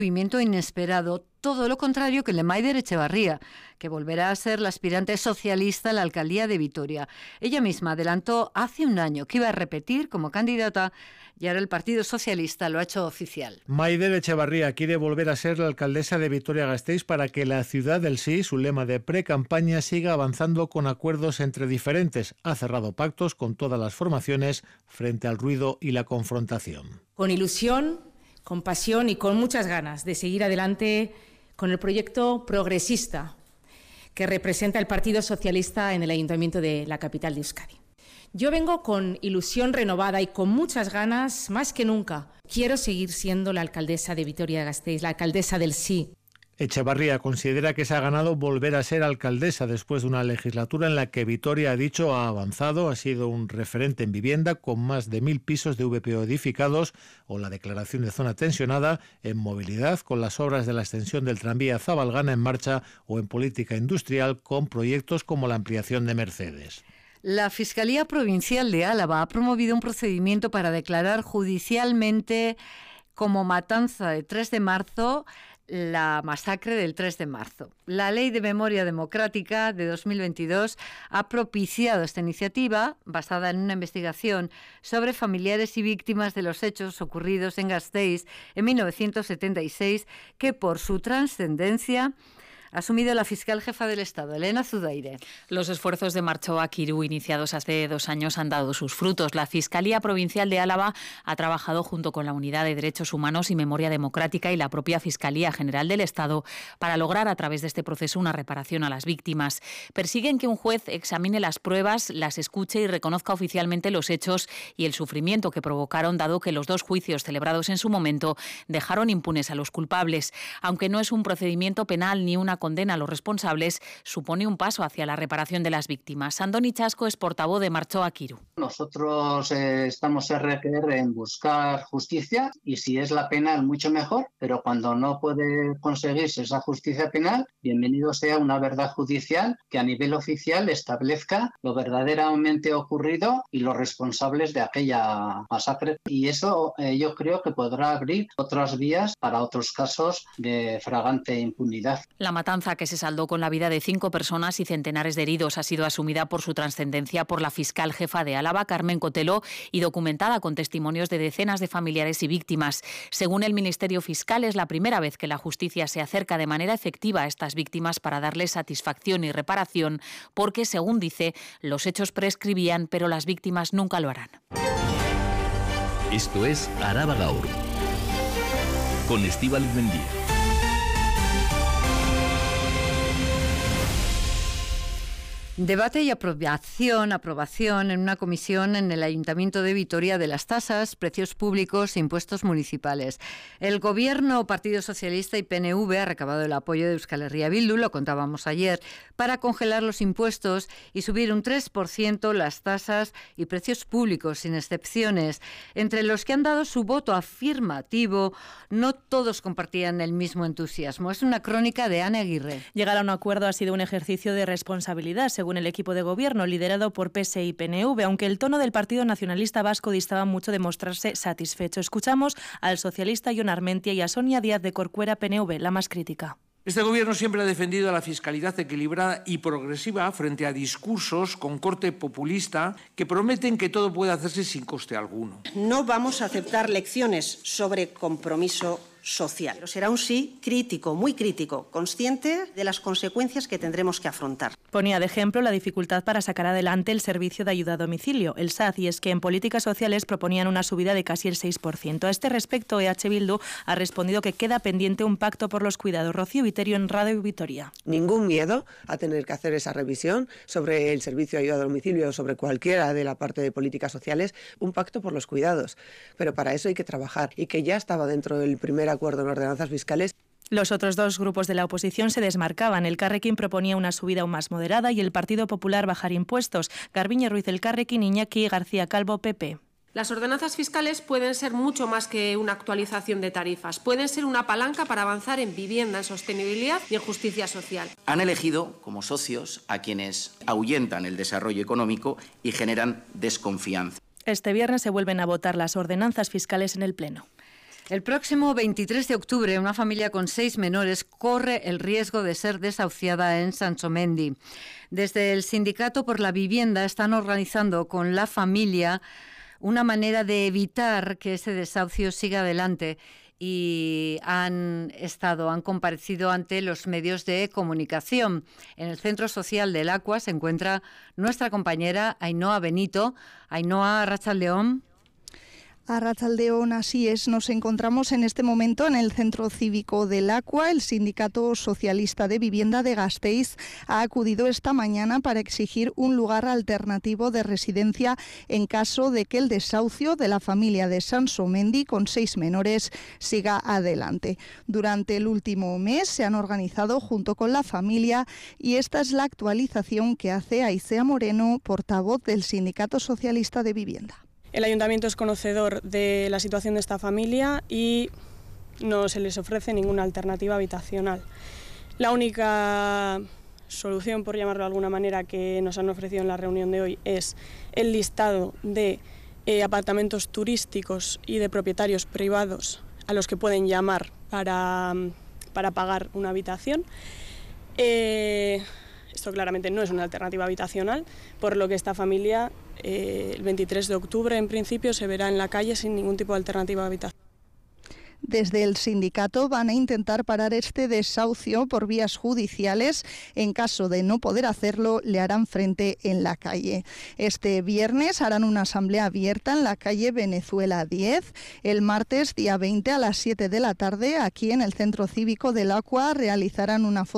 Movimiento inesperado, todo lo contrario que el de Maider Echevarría, que volverá a ser la aspirante socialista a la alcaldía de Vitoria. Ella misma adelantó hace un año que iba a repetir como candidata y ahora el Partido Socialista lo ha hecho oficial. Maider Echevarría quiere volver a ser la alcaldesa de Vitoria-Gasteiz para que la ciudad del sí, su lema de pre-campaña, siga avanzando con acuerdos entre diferentes. Ha cerrado pactos con todas las formaciones frente al ruido y la confrontación. Con ilusión, con pasión y con muchas ganas de seguir adelante con el proyecto progresista que representa el Partido Socialista en el Ayuntamiento de la capital de Euskadi. Yo vengo con ilusión renovada y con muchas ganas, más que nunca. Quiero seguir siendo la alcaldesa de Vitoria-Gasteiz, la alcaldesa del sí. Echevarría considera que se ha ganado volver a ser alcaldesa después de una legislatura en la que Vitoria, ha dicho, ha avanzado, ha sido un referente en vivienda con más de 1.000 pisos de VPO edificados o la declaración de zona tensionada, en movilidad con las obras de la extensión del tranvía Zabalgana en marcha o en política industrial con proyectos como la ampliación de Mercedes. La Fiscalía Provincial de Álava ha promovido un procedimiento para declarar judicialmente como matanza de 3 de marzo la masacre del 3 de marzo. La Ley de Memoria Democrática de 2022 ha propiciado esta iniciativa basada en una investigación sobre familiares y víctimas de los hechos ocurridos en Gasteiz en 1976, que por su trascendencia ha asumido la fiscal jefa del Estado, Elena Zudaire. Los esfuerzos de Martxoa Kiru, iniciados hace 2 años, han dado sus frutos. La Fiscalía Provincial de Álava ha trabajado junto con la Unidad de Derechos Humanos y Memoria Democrática y la propia Fiscalía General del Estado para lograr a través de este proceso una reparación a las víctimas. Persiguen que un juez examine las pruebas, las escuche y reconozca oficialmente los hechos y el sufrimiento que provocaron, dado que los 2 juicios celebrados en su momento dejaron impunes a los culpables. Aunque no es un procedimiento penal ni una condena a los responsables, supone un paso hacia la reparación de las víctimas. Andoni Chasco es portavoz de Martxoa Kiru. Nosotros estamos RQR en buscar justicia y si es la penal mucho mejor, pero cuando no puede conseguirse esa justicia penal, bienvenido sea una verdad judicial que a nivel oficial establezca lo verdaderamente ocurrido y los responsables de aquella masacre. Y eso yo creo que podrá abrir otras vías para otros casos de fragante impunidad. La matanza que se saldó con la vida de 5 personas y centenares de heridos ha sido asumida por su trascendencia por la fiscal jefa de Álava, Carmen Cotelo, y documentada con testimonios de decenas de familiares y víctimas. Según el Ministerio Fiscal, es la primera vez que la justicia se acerca de manera efectiva a estas víctimas para darles satisfacción y reparación, porque, según dice, los hechos prescribían, pero las víctimas nunca lo harán. Esto es Araba Gaur, con Estíbaliz Mendía. Debate y aprobación en una comisión en el Ayuntamiento de Vitoria de las tasas, precios públicos e impuestos municipales. El Gobierno, Partido Socialista y PNV ha recabado el apoyo de Euskal Herria Bildu, lo contábamos ayer, para congelar los impuestos y subir un 3% las tasas y precios públicos, sin excepciones. Entre los que han dado su voto afirmativo, no todos compartían el mismo entusiasmo. Es una crónica de Ana Aguirre. Llegar a un acuerdo ha sido un ejercicio de responsabilidad, según el equipo de gobierno liderado por PSE y PNV, aunque el tono del Partido Nacionalista Vasco distaba mucho de mostrarse satisfecho. Escuchamos al socialista Jon Armentia y a Sonia Díaz de Corcuera, PNV, la más crítica. Este Gobierno siempre ha defendido la fiscalidad equilibrada y progresiva frente a discursos con corte populista que prometen que todo puede hacerse sin coste alguno. No vamos a aceptar lecciones sobre compromiso social. Pero será un sí crítico, muy crítico, consciente de las consecuencias que tendremos que afrontar. Ponía de ejemplo la dificultad para sacar adelante el servicio de ayuda a domicilio, el SAD, y es que en políticas sociales proponían una subida de casi el 6%. A este respecto, EH Bildu ha respondido que queda pendiente un pacto por los cuidados. Rocío Viterio en Radio Vitoria. Ningún miedo a tener que hacer esa revisión sobre el servicio de ayuda a domicilio o sobre cualquiera de la parte de políticas sociales, un pacto por los cuidados. Pero para eso hay que trabajar y que ya estaba dentro del primer acuerdo en ordenanzas fiscales. Los otros 2 grupos de la oposición se desmarcaban. El Carrequín proponía una subida aún más moderada y el Partido Popular bajar impuestos. Garbiñe Ruiz del Carrequín, Iñaki García Calvo, PP. Las ordenanzas fiscales pueden ser mucho más que una actualización de tarifas. Pueden ser una palanca para avanzar en vivienda, en sostenibilidad y en justicia social. Han elegido como socios a quienes ahuyentan el desarrollo económico y generan desconfianza. Este viernes se vuelven a votar las ordenanzas fiscales en el Pleno. El próximo 23 de octubre, una familia con 6 menores corre el riesgo de ser desahuciada en Sansomendi. Desde el Sindicato por la Vivienda están organizando con la familia una manera de evitar que ese desahucio siga adelante y han comparecido ante los medios de comunicación. En el Centro Social del Aqua se encuentra nuestra compañera Ainhoa Benito. Ainhoa, arratsaldeon. Arratsaldeon, así es. Nos encontramos en este momento en el Centro Cívico del Aqua. El Sindicato Socialista de Vivienda de Gasteiz ha acudido esta mañana para exigir un lugar alternativo de residencia en caso de que el desahucio de la familia de Sansomendi con 6 menores siga adelante. Durante el último mes se han organizado junto con la familia y esta es la actualización que hace Aicea Moreno, portavoz del Sindicato Socialista de Vivienda. El Ayuntamiento es conocedor de la situación de esta familia y no se les ofrece ninguna alternativa habitacional. La única solución, por llamarlo de alguna manera, que nos han ofrecido en la reunión de hoy es el listado de apartamentos turísticos y de propietarios privados a los que pueden llamar para pagar una habitación. Esto claramente no es una alternativa habitacional, por lo que esta familia el 23 de octubre en principio se verá en la calle sin ningún tipo de alternativa habitacional. Desde el sindicato van a intentar parar este desahucio por vías judiciales. En caso de no poder hacerlo, le harán frente en la calle. Este viernes harán una asamblea abierta en la calle Venezuela 10. El martes, día 20, a las 7 de la tarde, aquí en el Centro Cívico del Aqua, realizarán una foto